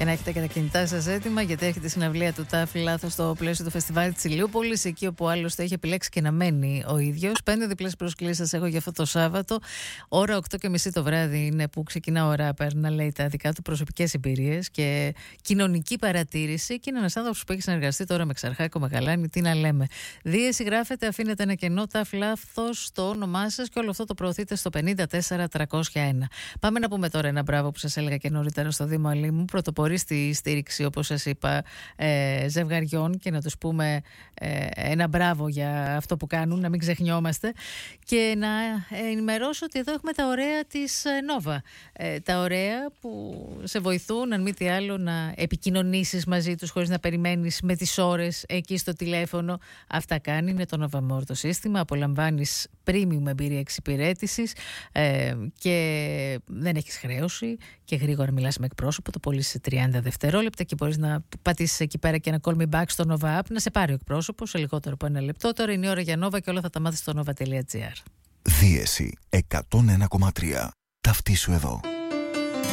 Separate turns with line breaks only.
Και να έχετε και τα κινητά σας έτοιμα, γιατί έρχεται η συναυλία του Τάφη Λάθος στο πλαίσιο του φεστιβάλ της Ηλιούπολης, εκεί όπου άλλωστε έχει επιλέξει και να μένει ο ίδιος. 5 διπλές προσκλήσεις σας έχω για αυτό το Σάββατο. Ώρα 8:30 το βράδυ είναι που ξεκινά ο ράπερ να λέει τα δικά του προσωπικές εμπειρίες και κοινωνική παρατήρηση. Και είναι ένας άνθρωπος που έχει συνεργαστεί τώρα με Ξαρχάκο, Μεγαλάνη, τι να λέμε. Δίεση γράφετε, αφήνετε ένα κενό, Τάφη Λάθος στο όνομά σας και όλο αυτό το προωθείτε στο 54301. Πάμε να πούμε τώρα ένα μπράβο που σας έλεγα και νωρίτερα στο Δήμο Αλήμου. Πρωτοπορεί στη στήριξη, όπως σας είπα, ζευγαριών, και να τους πούμε ένα μπράβο για αυτό που κάνουν, να μην ξεχνιόμαστε. Και να ενημερώσω ότι εδώ έχουμε τα ωραία της Νόβα. Τα ωραία που σε βοηθούν, αν μη τι άλλο, να επικοινωνήσεις μαζί τους χωρίς να περιμένεις με τις ώρες εκεί στο τηλέφωνο. Αυτά κάνει, είναι το Nova More το σύστημα. Απολαμβάνεις premium εμπειρία εξυπηρέτησης και δεν έχεις χρέωση και γρήγορα μιλάς με εκπρόσωπο, το πωλείς σε 30 δευτερόλεπτα και μπορείς να πατήσεις εκεί πέρα και ένα call me back στο Nova App να σε πάρει ο εκπρόσωπος σε λιγότερο από 1 λεπτό. Τώρα είναι η ώρα για Nova και όλα θα τα μάθεις στο nova.gr.
Δίεση 101,3. Ταυτίσου εδώ.